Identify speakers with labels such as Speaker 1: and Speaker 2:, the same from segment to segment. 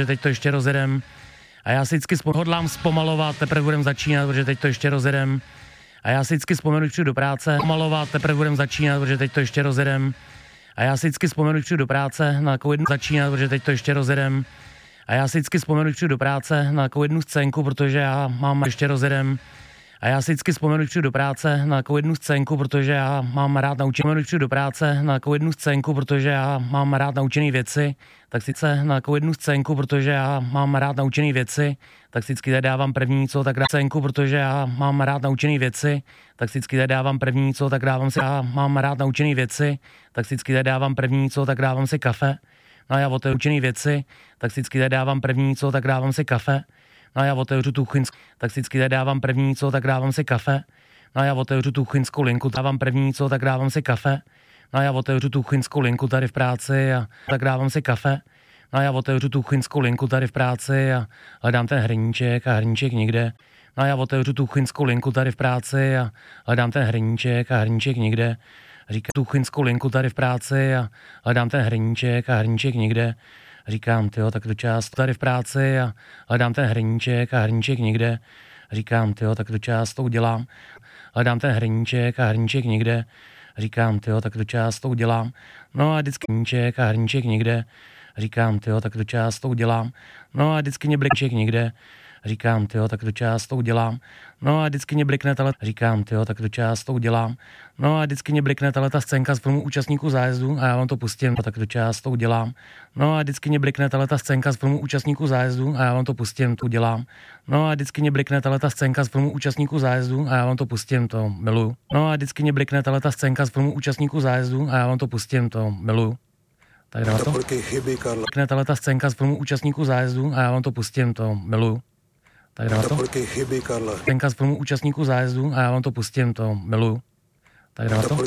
Speaker 1: protože teď to ještě rozjedem. A já si vždycky hodlám zpomalovat, teprve budem začínat, protože teď to ještě rozjedem. A já si vždycky vzpomenu, když přijdu do práce, pomalovat, teprve budem začínat, protože teď to ještě rozjedem. A já si vždycky vzpomenu, když přijdu do práce na takovou jednu začínat, protože teď to ještě rozjedem. A já si vždycky vzpomenu, když přijdu do práce na takovou jednu scénku, protože já mám ještě rozjedem. A já si vždycky vzpomenu, když přijdu do práce na takovou jednu scénku, protože já mám rád naučený, když přijdu do práce na takovou jednu scénku, protože já mám rád naučený věci, tak sice na takovou jednu scénku, protože já mám rád naučený věci, tak vždycky tady dávám první, co tak dám scénku, protože já mám rád naučený věci, tak vždycky tady dávám první, co tak dávám si, já mám rád naučený věci, tak vždycky tady dávám první, co tak dávám si kafe. No a já otevřu naučený věci, tak vždycky tady dávám první, co tak dávám si kafe. No a já otevřu tu chynskou, tak vždycky tady dávám první, co tak dávám si kafe. No a já otevřu tu chynskou linku, dávám první, co tak dávám si kafe. No a já otevřu tu chynskou linku tady v práci a tak dávám si kafe. No a já otevřu tu chynskou linku tady v práci a hledám ten hrníček a hrníček nikde. No a já otevřu tu chynskou linku tady v práci a hledám ten hrníček a hrníček nikde. Říkám tu chynskou linku tady v práci a hledám ten hrníček a hrníček nikde. Říkám, tyjo, tak tu část tady v práci a hledám ten hrníček a hrníček nikde. Říkám, tyjo, tak tu část to udělám. Hledám ten hrníček a hrníček nikde. Říkám, tyjo, tak tu část to udělám. No a vždycky hrníček a hrníček nikde. Říkám, tyjo, tak tu část to udělám. No a vždycky mě blikček nikde. Říkám, tyjo, tak tu část to udělám. No a vždycky mě blikne tele. Říkám, tyjo, tak tu část to udělám. No a vždycky mě blikne ta scénka z filmu účastníků zájezdu a já vám to pustím, tak tu část to udělám. No a vždycky mě blikne ta scénka z filmu účastníků zájezdu a já vám to pustím, to udělám. No a vždycky mě blikne ta scénka z filmu účastníků zájezdu a já vám to pustím, to miluju. No a vždycky mě blikne ta scénka z filmu účastníků zájezdu a já vám to pustím, to miluju. Tak jdeme to. Blikne ta scénka z filmu účastníků zájezdu a já vám to pustím, to miluju. Tak jdeme to. Scénka z filmu účastníků zájezdu a já vám to pustím, to miluju. Tak jdeme to.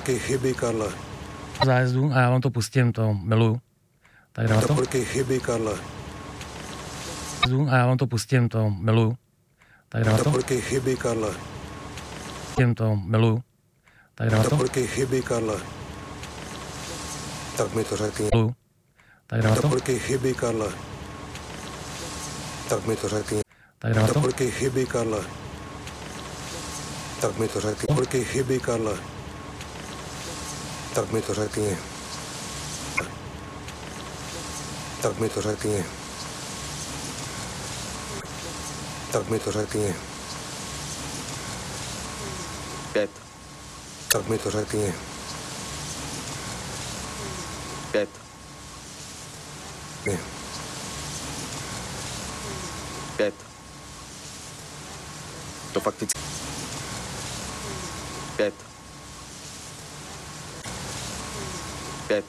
Speaker 1: Zájezdu a já vám to pustím, to miluju. Tak jdeme to. A já vám to pustím, to miluju. Tak jdeme to. Pustím to, miluju. Tak jdeme to.
Speaker 2: Tak mi to řekni.
Speaker 1: Tak jdeme to.
Speaker 2: Polky chybí, Karle. Tak mi to řekni.
Speaker 1: Tak jdeme to.
Speaker 2: Polky chybí, Karle. Tak mi to řekni. Polky chybí, Karle. Tak mi to řekni. Tak mi to řekni. Tak mi to řekni.
Speaker 3: 5.
Speaker 2: Tak mi to řekni.
Speaker 3: 5.
Speaker 2: Ne.
Speaker 3: 5. To fakticky. 5. 5.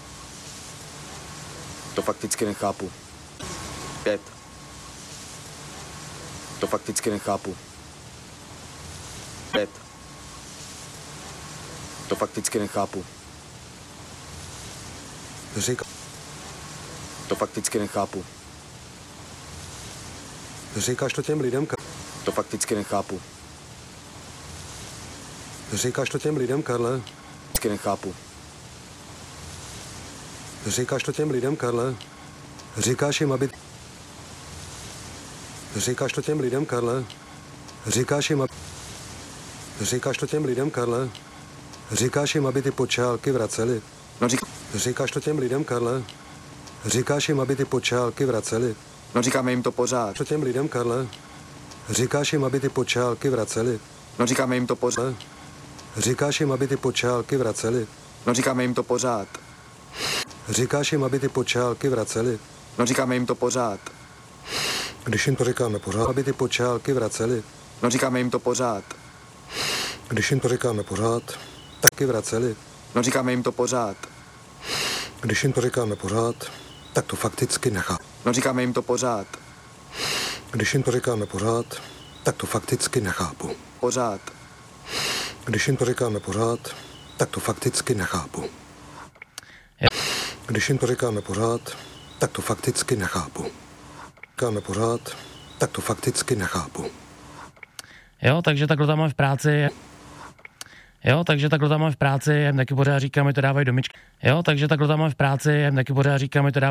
Speaker 3: To fakticky nechápu. 5. To fakticky nechápu. 5. To fakticky nechápu.
Speaker 2: Říká.
Speaker 3: To fakticky nechápu.
Speaker 2: Říkáš to těm lidem,
Speaker 3: To fakticky nechápu.
Speaker 2: Říkáš to těm lidem, Karle.
Speaker 3: Fakticky nechápu.
Speaker 2: Říkáš to těm lidem, Karle. Říkáš jim, aby... Říkáš to těm lidem, Karle. Říkáš jim, aby... Říkáš to těm lidem, Karle. Říkáš jim, aby ty počálky vraceli.
Speaker 3: No
Speaker 2: Říkáš to těm lidem, Karle. Říkáš jim, aby ty počálky vraceli.
Speaker 3: No říkáme jim to pořád.
Speaker 2: To těm lidem, Karle. Říkáš jim, aby ty počálky vraceli.
Speaker 3: No říkáme jim to pořád.
Speaker 2: Říkáš jim, aby ty počálky vraceli.
Speaker 3: No říkáme jim to pořád.
Speaker 2: Říkáš jim, aby ty počálky vraceli.
Speaker 3: No říkáme jim to pořád.
Speaker 2: Když jim to říkáme pořád, aby ty počálky vraceli.
Speaker 3: No říkáme jim to pořád.
Speaker 2: Když jim to říkáme pořád, taky vraceli.
Speaker 3: No říkáme jim to pořád.
Speaker 2: Když jim to říkáme pořád, tak to fakticky nechá.
Speaker 3: No říkáme jim to pořád.
Speaker 2: Když jim to říkáme pořád, tak to fakticky nechápu.
Speaker 3: Pořád.
Speaker 2: Když jim to říkáme pořád, tak to fakticky nechápu. Když jim to říkáme pořád, tak to fakticky nechápu. Říkáme pořád, tak to fakticky nechápu.
Speaker 1: Jo, takže takhle tam mám v práci. Jo, takže takhle tam mám v práci, taky pořád říkáme, to dávají do myčky. Jo, takže takhle tam mám v práci, taky pořád říkáme, to dávají